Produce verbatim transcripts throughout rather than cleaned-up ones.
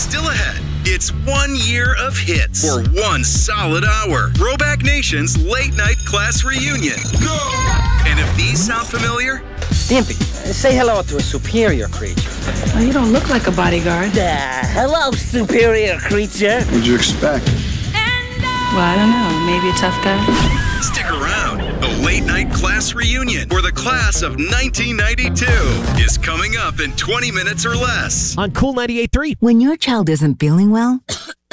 still ahead. It's one year of hits for one solid hour. Throwback Nation's late night class reunion. Go! And if these sound familiar, Stimpy, say hello to a superior creature. Well, you don't look like a bodyguard. Uh, hello, superior creature. What'd you expect? Well, I don't know. Maybe a tough guy? stick around. The late night class reunion for the class of nineteen ninety-two is coming up in twenty minutes or less. On Cool ninety-eight point three. When your child isn't feeling well,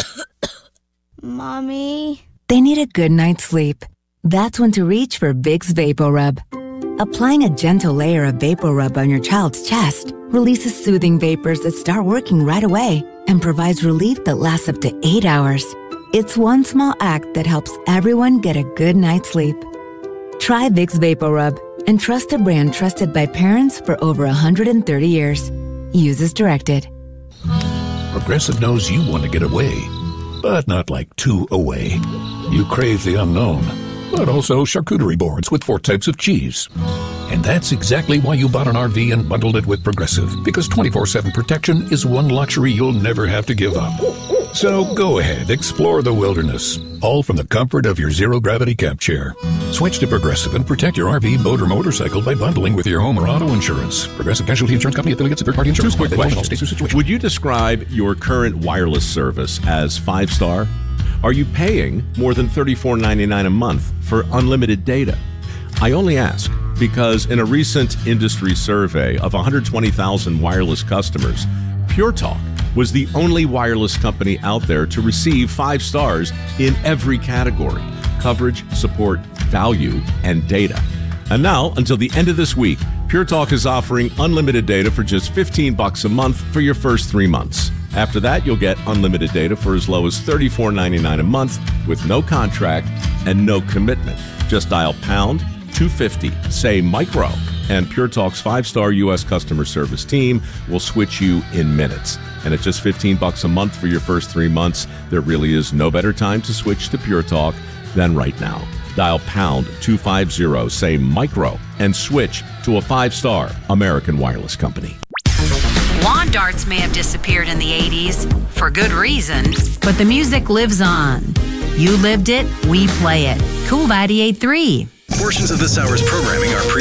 Mommy, they need a good night's sleep. That's when to reach for Vicks VapoRub. Applying a gentle layer of VapoRub on your child's chest releases soothing vapors that start working right away and provides relief that lasts up to eight hours. It's one small act that helps everyone get a good night's sleep. Try Vicks VapoRub and trust a brand trusted by parents for over one hundred thirty years. Use as directed. Progressive knows you want to get away, but not like too away. You crave the unknown, but also charcuterie boards with four types of cheese. And that's exactly why you bought an R V and bundled it with Progressive, because twenty-four seven protection is one luxury you'll never have to give up. So go ahead, explore the wilderness, all from the comfort of your zero-gravity camp chair. Switch to Progressive and protect your R V, boat, or motorcycle by bundling with your home or auto insurance. Progressive Casualty Insurance Company affiliates of third-party insurance. Two quick questions. Would you describe your current wireless service as five-star? Are you paying more than thirty-four ninety-nine a month for unlimited data? I only ask because in a recent industry survey of one hundred twenty thousand wireless customers, Pure Talk was the only wireless company out there to receive five stars in every category: coverage, support, value, and data. And now, until the end of this week, Pure Talk is offering unlimited data for just fifteen bucks a month for your first three months. After that, you'll get unlimited data for as low as thirty-four ninety-nine a month with no contract and no commitment. Just dial pound two fifty, say micro, and Pure Talk's five-star U S customer service team will switch you in minutes. And at just fifteen bucks a month for your first three months, there really is no better time to switch to Pure Talk than right now. Dial pound two fifty, say micro, and switch to a five-star American wireless company. Lawn darts may have disappeared in the eighties, for good reason, but the music lives on. You lived it, we play it. Cool ninety-eight point three. Portions of this hour's programming are pre-